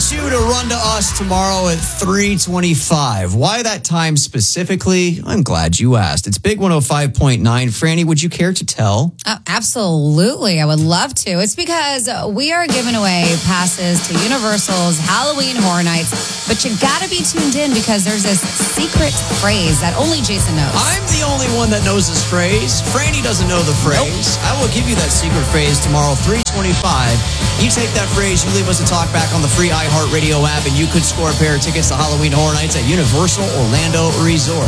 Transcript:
you to run to us tomorrow at 3:25. Why that time specifically? I'm glad you asked. It's Big 105.9. Franny, would you care to tell? Absolutely. I would love to. It's because we are giving away passes to Universal's Halloween Horror Nights, but you got to be tuned in because there's this secret phrase that only Jason knows. I'm the only one that knows this phrase. Franny doesn't know the phrase. Nope. I will give you that secret phrase tomorrow, 3:25. You take that phrase, you leave us a talk back on the free iHeartRadio app, and you could score a pair of tickets to Halloween Horror Nights at Universal Orlando Resort.